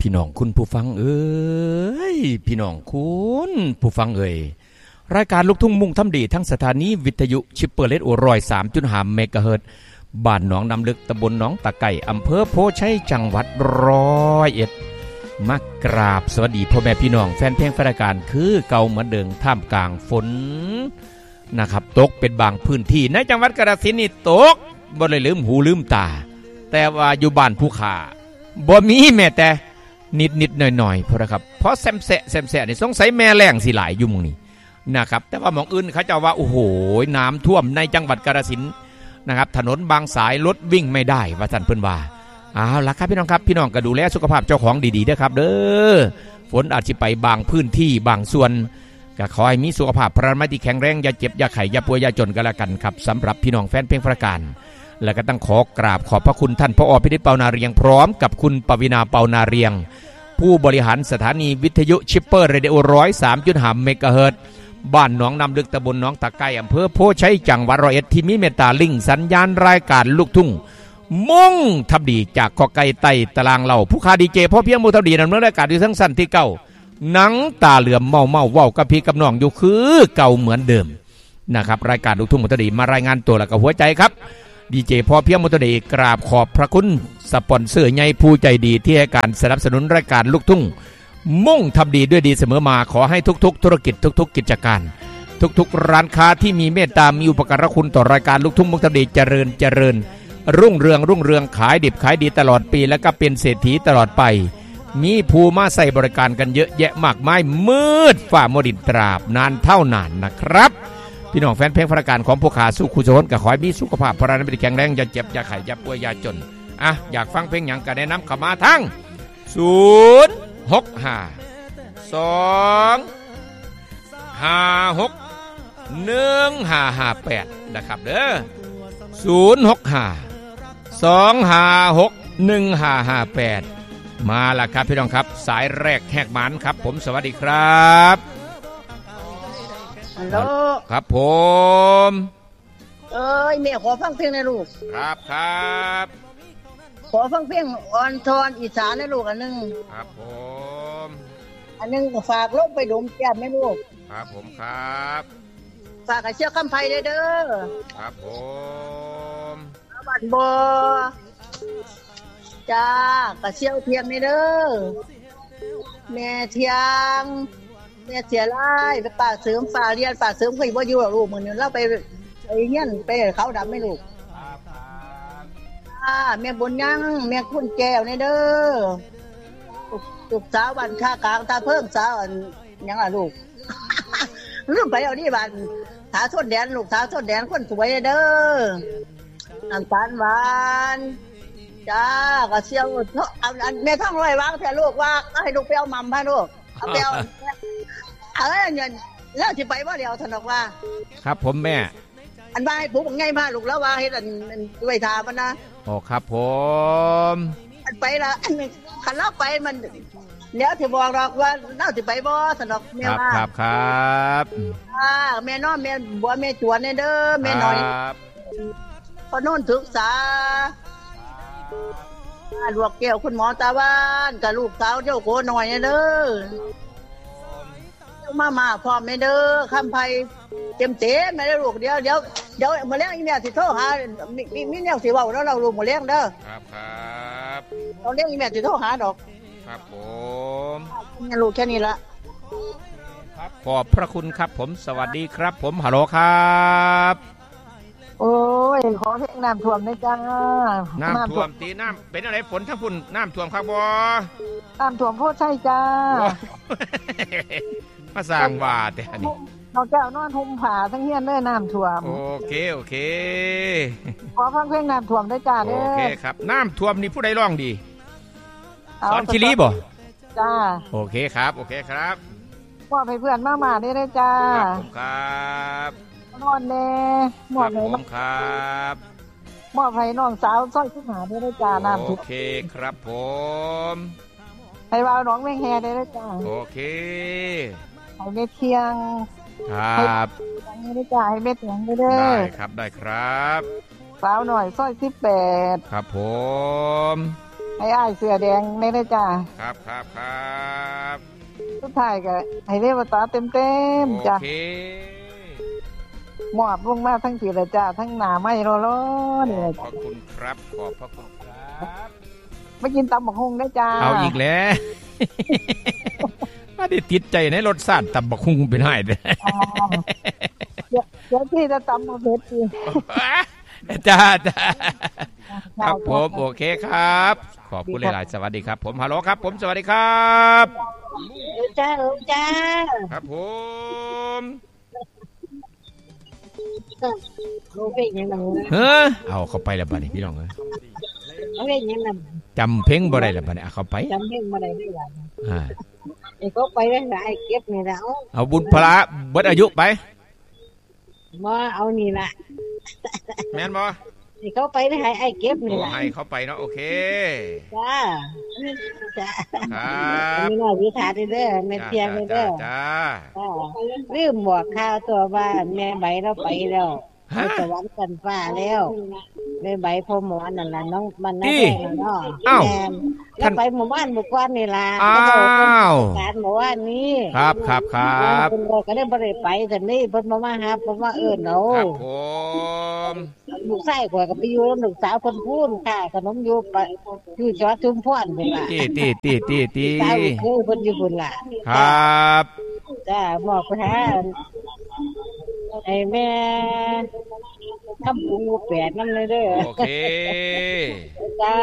พี่น้องคุณผู้ฟังเอ้ยพี่น้องคุณผู้ฟังเอ้ยรายการลูกทุ่งมุ่งทำดีทั้งสถานีวิทยุชิปเปอร์เลสโอรอย 3.5 เมกะเฮิรตซ์บ้านหนองน้ำลึกตำบลหนองตะไก่อำเภอโพชัยจังหวัด101มากราบสวัสดีพ่อแม่พี่น้องแฟนเพลงรายการคือเก่าเหมือนเดิมท่ามกลางฝนนะครับตกเป็นบางพื้นที่ในจังหวัดกาฬสินธุ์นี่ตกบ่ได้ลืมหูลืมตาแต่ว่าอยู่บ้านผู้ขาบ่มีแม้แต่นิดหน่อยๆพอนะครับเพราะแซมแสะนี่สงสัยแม่แรงสิหลายอยู่หม้องนี้นะครับแต่ว่าหม้องอื่นเขาจะว่าโอ้โหน้ำท่วมในจังหวัดกาฬสินธุ์นะครับถนนบางสายรถวิ่งไม่ได้ว่าท่านเพิ่นว่าเอาล่ะครับพี่น้องครับพี่น้องก็ดูแลสุขภาพเจ้าของดีๆด้วยครับเด้อฝนอาจจะไปบางพื้นที่บางส่วนก็ขอให้มีสุขภาพพระมัที่แข็งแรงอย่าเจ็บอย่าไข้อย่าป่วยอย่าจนกันละกันครับสำหรับพี่น้องแฟนเพลงรายการและก็ต้องขอกราบขอบพระคุณท่านผอ.พินิจเปานาเรียงพร้อมกับคุณปวีณาเปานาเรียงผู้บริหารสถานีวิทยุชิปเปอร์เรดิโอ 103.5 เมกะเฮิรตซ์บ้านหนองน้ำลึกตำบลหนองตะไก่อำเภอโพชัยจังหวัด101ที่มีเมตตาลิงสัญญาณรายการลูกทุ่งมุ่งทำดีจากกอไก่ไต่ตารางเหล่าผู้ค้าดีเจพ่อเพียงมูทำดีนำเนื้อรายการอยู่ทั้งสั้นที่เก่าหนังตาเหลือมเมาเว้ากับพี่กับน้องอยู่คือเก่าเหมือนเดิมนะครับรายการลูกทุ่งมูทำดีมารายงานตัวแล้วก็หัวใจครับดีเจพอเพียงมุตเดกราบขอบพระคุณสปอนเซอร์ใหญ่ผู้ใจดีที่ให้การสนับสนุนรายการลูกทุ่งมุ่งทำดีด้วยดีเสมอมาขอให้ทุกๆธุรกิจทุกๆกิจการทุกๆร้านค้าที่มีเมตตามีอุปการะคุณต่อรายการลูกทุ่งมุ่งทำดีเจริญรุ่งเรืองขายดิบขายดีตลอดปีและก็เป็นเศรษฐีตลอดไปมีผู้มาใส่บริการกันเยอะแยะมากมายมืดฝ่ามัวดินตราบนานเท่านานนะครับพี่น้องแฟนเพลงรายการของผู้ขาสู้คุโซนก็ขอให้มีสุขภาพพระนามัยแข็งแรงอย่าเจ็บอย่าไข้อย่าป่วยอย่าจนอยากฟังเพลงหยังก็แนะนำเข้ามาทั้ง065-256-1558นะครับเด้อ065-256-1558มาล่ะครับพี่น้องครับสายแรกแหกหมันครับผมสวัสดีครับฮัลโหลครับผมแม่ขอฟังเพลงหน่อยลูกครับขอฟังเพลงออนทอนอีสานหน่อยลูกอันนึงครับผมอันนึงก็ฝากลงไปดมแก้มแม่ลูกครับผมครับฝากให้เชื่อคำไผเด้อครับผมบัดบ่จ้ากระเชี่ยวเทียมนี่เด้อแม่เทียงแม่เสียไล่ไปปากเสริมฝาเรียนปากเสริมเคยบ่อยู่หรอกลูกมื้อนี้เราไปเฮียนไปเขาดำไม่ลูกแม่บุญยังแม่คุณแก้วนี่เด้อลูกสาวบ้านค้ากลางตาเพิ่งสาวอันยังล่ะลูกลืมไปเอานี่บ้านถาส้นแดนลูกถาส้นแดนคนสวยเด้อน้ำตาลหวานจ้ากระเชี่ยวอันแม่ท่องร้อยวางแท้ลูกว่าให้ลูกไปเอาหม่ำพาลูกเอาไปเอาเนี่ยแล้วสิไปบ่เดียวถนอกว่าครับผมแม่อันว่าให้ผมง่ายมากลูกแล้วว่าเฮ็ดอันไว้ทามันนะอ๋อครับผมอันไปละอันคันเราไปมันเดี๋ยวสิบอกหรอกว่าเราสิไปบ่ถนอกแม่ว่าครับแม่น้องแม่บัวแม่จวนเด้อแม่น้อยพอโน่นศึกษาลวกแก้วคุณหมอตาบ้านกับลูกสาวเจ้าโกหน่อยเด้อมาพร้อมเด้อคำไผ่เต็มไม่ได้ลูกเดี๋ยวมาเลี้ยงอีแม่สิโทรหามีแนวสิเว้าแล้วเราลูกมาเลี้ยงเด้อครับเราเลี้ยงอีแม่สิโทรหาดอกครับผมงั้นลูกแค่นี้ละขอบพระคุณครับผมสวัสดีครับผมฮัลโหลครับโอ้ยขอเพลงน้ำท่วมนะจ้าน้ำท่วมตีน้ำเป็นอะไรฝนทั้งฝุ่นน้ำท่วมครับบ่น้ำท่วมโพดใช่จ้ามาสร้างว่าแต่อันนี้น้องแก้วนอนห่มผ้าทั้งเฮียนเด้อน้ำท่วมโอเคขอฟังเพลงน้ำท่วมได้จ้าเด้อโอเคครับน้ำท่วมนี่ผู้ใดร้องดีสอนคิริบ่จ้าโอเคครับมอบให้เพื่อนมาได้เลยจ้าครับนอนแน่มอบให้ครับมอบให้น้องสาวสร้อยขึ้นหาได้เลยจ้าน้ำท่วมโอเคครับผมให้ว่าน้องแม่แฮได้เลยจ้าโอเคให้แม่เที่ยงครับให้ได้จ้าให้แม่เที่ยงได้ได้ครับสาวหน่อยสร้อย18 ครับผมให้ให้อ้ายเสื้อแดงได้เลยจ้าครับครับครับสุดท้ายก็ให้เรียกว่าตาเต็มจ้าโอเคมอบลงมาทั้งทีเลยจ้าทั้งหน้าไม้ร้อนๆเลยขอบคุณครับขอบพระคุณครับมากินตำบักหุ่งได้จ้าเอาอีกแล้วไม่ได้ติดใจในรสชาติตำบักหุ่งเป็นไงเด้เดี๋ยวที่จะตำบักเผ็ดจริงจ้าครับผมโอเคครับขอบคุณหลายๆสวัสดีครับผมฮัลโหลครับผมสวัสดีครับจ้าครับผมเอาเข้าไปแล้วบัดนี้พี่น้องเอ้ยจำเพลงบ่ได้แล้วบัดนี้เข้าไปจำเพลงบ่ได้ได้ล่ะไอ้ก็ไปได้ไอ้เก็บนี่แล้วเอาบุญพระเบิดอายุไปบ่เอานี่ล่ะแม่นบ่นี่เขาไปได้ให้ไอ้เก็บนี่ล่ะให้เขาไปเนาะโอเคจ้าครับมีหน่อยวิถาเด้อแม่เตียงเด้อจ้าลืมบอกข่าวตัวว่าแม่ใบเราไปแล้วไปสวรรค์กันฟ้าแล้วแม่ใบพ่อหมอนั่นล่ะน้องมันนั่นเนาะแล้วไปหมู่บ้านหมู่กว้านนี่ล่ะการหมู่บ้านนี้ครับเพิ่นก็ได้บ่ได้ไปแต่นี่เพิ่นมาหาเพิ่นว่าเอาครับผมลูกชายข่อยก็ไปอยู่ลูกสาวเพิ่นพูนค่ะขนมอยู่อยู่จังหวัดชุมพรพุ่นล่ะตีสาวคือเพิ่นอยู่พุ่นล่ะครับจ้าบอกไปหาไอ้แม่ทำปูแปดนั่นเลยเด้อโอเคจ้า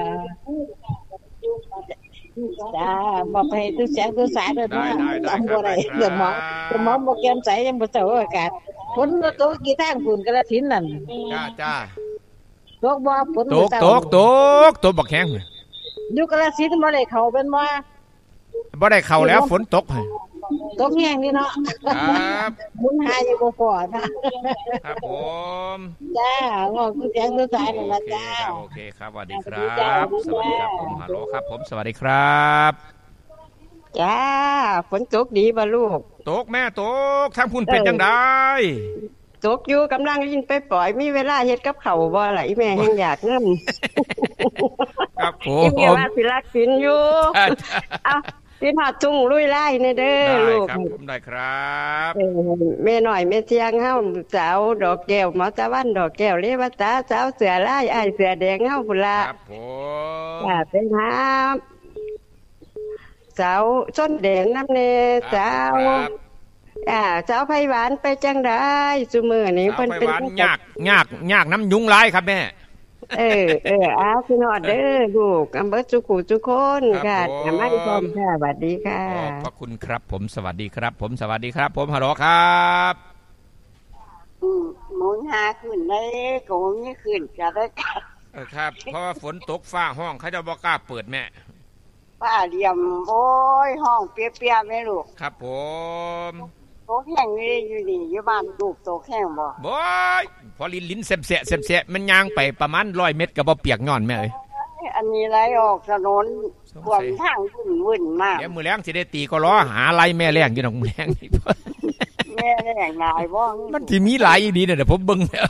บอกให้ตู้แสงตู้สายเด้อเนาะจำบ่ได้เดี๋ยวหมอบ่แก้มใสยังบ่เจ้าอากาศฝนตกกี่ทางฝุ่นกระถิ่นนั่นจ้าตกบ่ฝนตกบักแห้งอยู่กระถิ่นบ่ได้เข้าเป็นบ่ได้เข้าแล้วฝนตกตกแห้งนี่เนาะครับมุนหายอยู่บ่พอนะครับผมจ้าบอกตู้แสงตู้สายนั่นล่ะจ้าโอเคครับสวัสดีครับสวัสดีครับผมฮัลโหลครับผมสวัสดีครับจ้าฝนตกดีบ่ลูกตกแม่ตกทางพุ่นเป็นจังได๋ตกอยู่กำลังยินไปปล่อยมีเวลาเฮ็ดกับข้าวบ่ล่ะอีแม่ยังอยากนำครับผมอีแม่ว่าสิรักสินอยู่เอ้าพี่ผาทุ่งลุยไล่ในเด้อลูกครับผมได้ครับแม่หน่อยแม่เทียงเฮาสาวดอกแก้วหมอตะวันดอกแก้วเรวตาสาวเสือลายอ้ายเสือแดงเฮาพุ่นล่ะครับผมเป็นหาสาวส้นแดงน้ำเนสาวสาวไผหวานไปจังได๋ซุมื้อนี้เพิ่นเป็นยากน้ำยุงหลายครับแม่พี่นอดเด้อลูกอำเภอสุขุทุกคนค่ะมาดีพร้อมค่ะสวัสดีค่ะขอบคุณครับผมสวัสดีครับผมสวัสดีครับผมฮัลโหลครับหมุนหาขึ้นเลยกูนี่ขึ้นจะได้ครับเพราะว่าฝนตกฟ้าห้องเขาจะบ่กล้าเปิดแม่ป้าเลี่ยมโอ้ยห้องเปียกๆแม่ลูกครับผมโตแห้งนี่อยู่นี่อยู่บ้านลูกโตแห้งบ่พอลิ้นเสะมันย่างไปประมาณ100 เมตรก็บ่เปียกย้อนแม่เอ้ยอันนี้ไหลออกถนนท่วมทางวุ่นมากเดี๋ยวมื้อแลงสิได้ตีก็ล้อหาไหลแม่แรงอยู่ดอกมื้อแลงนี่แม่แรงหลายบ่มันสิมีหลายอีหลีเด้อผมเบิ่งแล้ว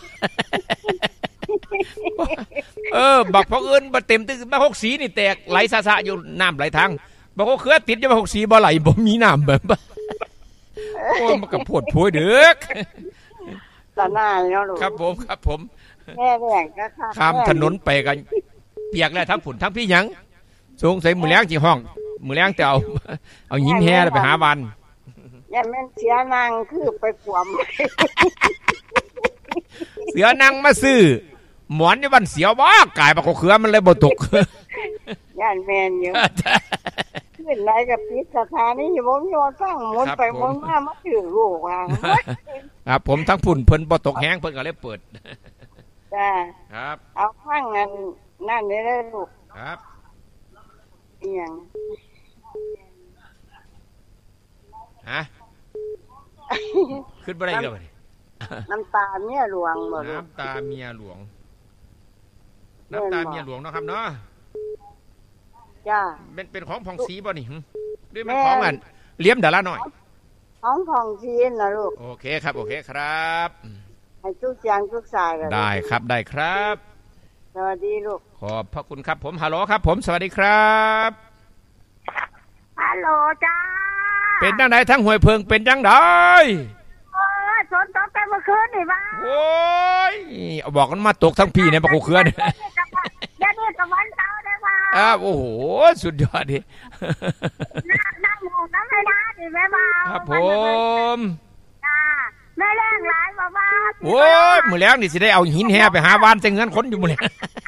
บักพออื่นบ่เต็มตึกบัก6สีนี่แตกไหลซะๆอยู่น้ำไหลทางบักเขือติดอยู่บัก6สีบ่ไหลบ่มีน้ำแบบโอ้มันก็โพดโพยเด้อตาหน้าเนาะลูกครับผมแม่แรงก็ข้ามถนนไปกันเปียกแล้วทั้งฝุ่นทั้งพี่หยังสงสัยมื้อแลงสิห้องมื้อแลงจะเอาหินแห่ไปหาวันอย่าแม่นเสียนางคือไปขวมเสือนางมาซื้อหมอนในวันเสียวบ่กายบักเขือมันเลยบ่ตกย่านแม่นอยู่ขึ้นไหลกับปิดสถานีอยู่บ่มีวันฟังหมุนไปหมุนมามาถึงลูกว่าครับผมทั้งฝุ่นเพิ่นบ่ตกแห้งเพิ่นก็เลยเปิดจ้าครับเอาฟังนั่นได้เลยลูกครับอีหยังฮะขึ้นบ่ได้อีกแล้วบัดนี้น้ำตาเมียหลวงบ่ลูกน้ำตาเมียหลวงเนาะครับเนาะจ้าเป็นของผ่องศรีบ่นี่หรือมันของอันเลี้ยมดาราหน่อยของผ่องศรีนะลูกโอเคครับให้ทุกอย่างทุกสายได้ครับสวัสดีลูกขอบพระคุณครับผมฮัลโหลครับผมสวัสดีครับฮัลโหลจ้าเป็นจังไดทั้งห้วยเพิงเป็นจังไดฝนตกแต่เมื่อคืนนี่บ้าโอ้ยบอกกันมาตกทั้งพี่เนี่ยมากูเคลื่อนเดี๋ยวนี้กับวันเสาร์ได้บ้าโอ้โหสุดยอดดิน้ำหมูน้ำไม่ได้ดิแม่บ้าครับผมแม่แรงหลายบ้าโอ้ยมื้อแล้งนี่สิได้เอาหินแห่ไปหาบ้านใส่เงินคนอยู่มื้อนี้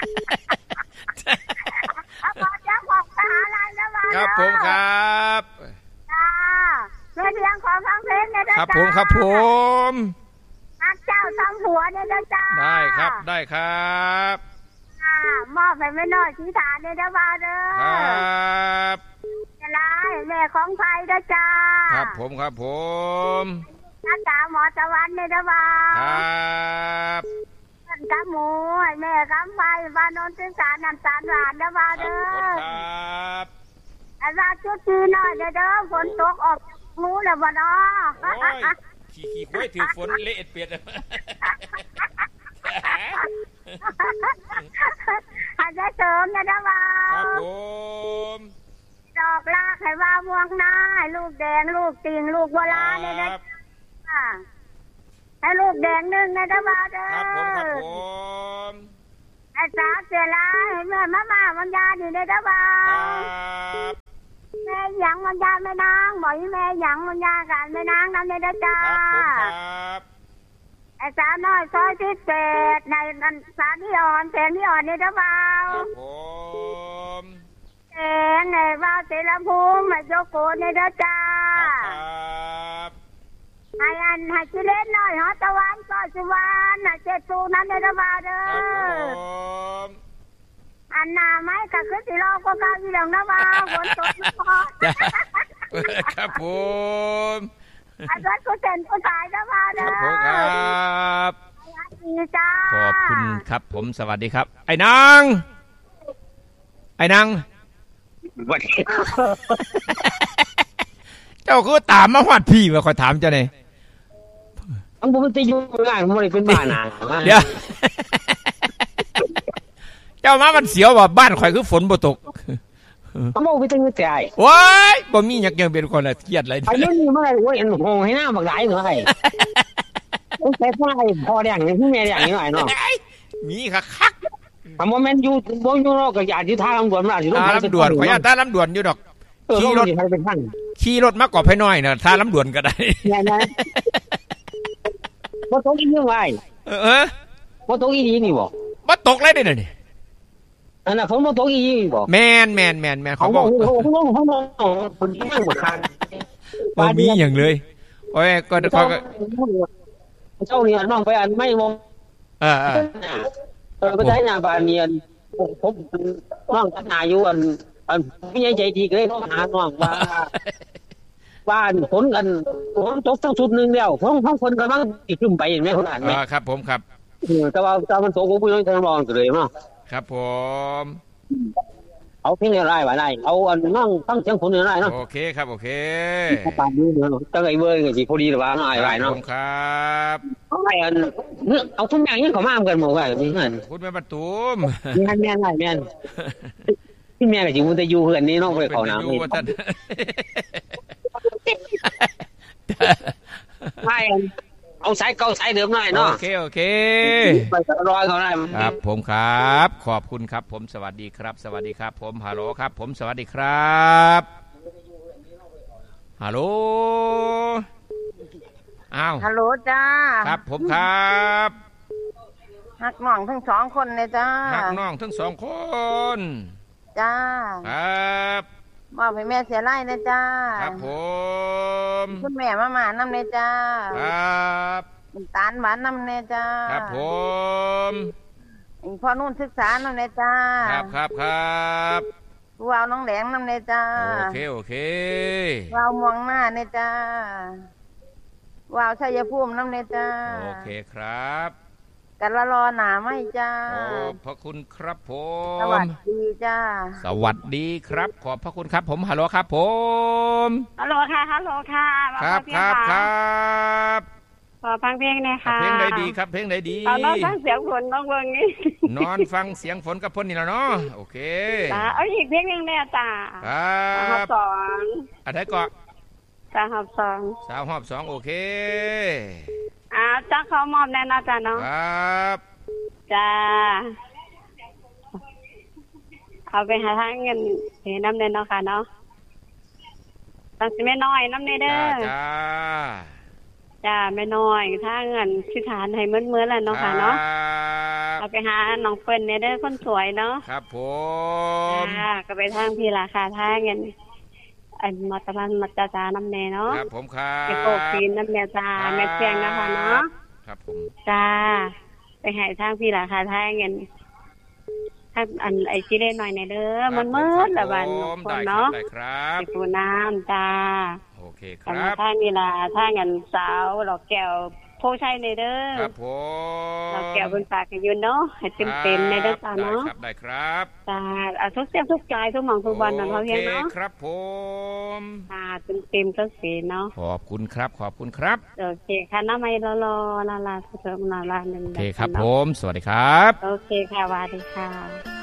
ครับผมครับแม่เลี้ยงขอฟังเพลงเนี่ยครับผมครับผมนักเจ้าทำหัวเนี่ยจ้าได้ครับได้ครับมอบให้แม่น้อยสีฐานเนี่ยจ้าบ้าเด้อครับจะไล่แม่ของไทยจ้าครับผมครับผมนักจ๋าหมอตะวันเนี่ยจ้าบ้าครับกับหมูให้แม่กำไปบ้านโนนตึงสารน้ำตาลหวานจ้าบ้าเด้อครับอาจารย์จุดจีหน่อยเด้อฝนตกออกงูแล้วบ่เนาะโอ้ยขี้ค่อยถือฝนเละเปียดอาจจะเสริมนะจ้าบ่าวครับผมดอกลากให้ว่าม่วงหน้าลูกแดงลูกติ่งลูกโบราณเนี่ยนะให้ลูกแดงนึงนะจ้าบ่าวเด้อครับผมครับผมไอ้สาวเสียละให้แม่มาวันยาดีนะจ้าบ่าวแม่หยังมันยาไม่นางบอกแม่หยังมันยากันไม่นางนั่นเลยนะจ้าครับไอ้สาวน้อยซอยพิเศษในสาที่อ่อนแสงที่อ่อนนี่นะบ่าวครับผมแสงไงบ่าวเสรภูมิมาโยโกนี่นะจ้าครับให้ชิเล่นน้อยฮอตะวันซอยสุวรรณเจ็ดตูนั่นเลยนะบ่าวเด้อครับผมอันนาไม้ก็คือสิรอก็กาอยู่หลังนะบ่าวฝนตกพอครับผมอาจารย์กูเซ็นกูตายนะบ่าวเด้อครับดีจ้าขอบคุณครับผมสวัสดีครับไอ้นางเจ้าคือตามมาฮอดพี่ว่าขอถามเจ้าหน่อยอันผมจะอยู่งานผมเลยเป็นบ้านนะเดี๋ยวเจ้ามามันเสียวว่าบ้านข่อยคือฝนบ่ตกเขาบอกไปตั้งแต่ไอ้ว้ายบ่มีหยังเป็นคนละเครียดอะไรไอ้เรื่องนี้มันอะไรโอ้ยอันโหให้หน้าบักหลายเหรอไอ้ต้องใช้พ่อไอ้พ่อแดงนี่พี่แม่แดงนี่หน่อยเนาะมีคักทำโมเมนต์อยู่บ่อยู่นอกก็อยากอยู่ท่าลำดวนมาอยู่ท่าลำดวนขออยากท่าลำดวนอยู่ดอกขี่รถมากกว่าไผน้อยน่ะท่าลำดวนก็ได้บ่ตกอีกยังไงบ่ตกอีนี่บ่บ่ตกเลยเด้อนี่อันน่ะฝนบ่ตกอีบ่แม่นเขาบอกคนที่ยังบ่คันบ่มีหยังเลยโอ้ยก็เจ้านี่น้องไปอันไม่บ่ก็ได้หน้าบ้านเนียนผมน้องกันหาอยู่อันไม่ใช่ใจดีเลยน้องหาน้องว่าบ้านฝนกันฝนตกทั้งชุดนึงแล้วของคนกำลังติดขึ้นไปเห็นไหมคนอ่านไหมครับผมครับแต่ว่ามันตกกูยังจะลองเลยมั้งครับผมเอาเพียงอะไรไว้ได้เอาอันนั่งตั้งเสียงฝนอะไรเนาะโอเคครับโอเคปานนี้เนาะตั้งไอ้เบอร์ก็สิพอดีหรือว่าอะไรไว้เนาะครับไอ้อันเอาทุกอย่างนี้เขามากันหมดเลยนี่นั่นพูดแม่ประตูมแม่ที่แม่ก็สิมันจะอยู่เฮือนนี้เนาะไปเข้าน้ำนี่ไม่เอาสายเก่าสายเดิมหน่อยเนาะโอเคไปรอยเขาได้ครับผมครับขอบคุณครับผมสวัสดีครับสวัสดีครับผมฮัลโหลครับผมสวัสดีครับฮัลโหลอ้าวฮัลโหลจ้าครับผมครับหักน้องทั้งสองคนเลยจ้าหักน้องทั้งสองคนจ้าครับมอบให้แม่เสียไร่นะจ้าครับผมคุณแม่มาน้ำเลยจ้าครับตาลหวานน้ำเลยจ้าครับผมพ่อนุ่นศึกษาน้ำเลยจ้าครับวาวน้องแหลงน้ำเลยจ้าโอเควาวมองหน้าเนี่ยจ้าวาวชัยภูมิน้ำเลยจ้าโอเคครับกันรอหนาไม่จ้าขอบพระคุณครับผมสวัสดีจ้าสวัสดีครับขอบพระคุณครับผมฮัลโหลครับผมฮัลโหลค่ะครับขอฟังเพลงหน่อยค่ะเพลงใดดีครับเพลงใดดีเอาน้องฟังเสียงฝนน้องเบิ่งนี่นอนฟังเสียงฝนกับพ่นนี่แล้วเนาะโอเคเอาอีกเพลงนึงแน่จ้าครับ 2อันใดก็สาวหอบ2โอเคจ้าเขามอบแน่นะจ้าเนาะครับจ้าเอาไปหาทางเงินเห็นน้ำเนนเนาะค่ะเนาะตั้งสิแม่น้อยน้ำเนเด้อจ้าแม่น้อยทางเงินสิฐานให้เหมือนๆแล้วเนาะค่ะเนาะเอาไปหาน้องเปิ้นเนเด้อคนสวยเนาะครับผมก็ไปทางพี่ราคาทางเงินอันมาตะบันมาจ้าน้ำเนเนาะครับผมครับไปโปกปีนน้ำเนจ้าแม่เพียงนะคะเนาะครับผมจ้าไปให้ทางพี่ราคาทางเงินถ้าอันไอซีเล่นหน่อยในเด้อมันมืดละวันคนเนาะได้ครับไปปูน้ำจ้าโอเคครับทางนี่ล่ะทางอันสาวหลอกแก้วโพชัยในเด้อครับผมหลอกแก้วบนปากกันอยู่เนาะให้เต็มในเด้อจ้าเนาะได้ครับจ้าทุกเสียงทุกใจทุกหม่องทุกวันนั่นเฮาเพียงเนาะครับผมเต็มทุกสีเนาะขอบคุณครับขอบคุณครับโอเคค่ะน้าไม้รอลาสุดๆลานึงโอเคครับผมสวัสดีครับโอเคค่ะสวัสดีค่ะ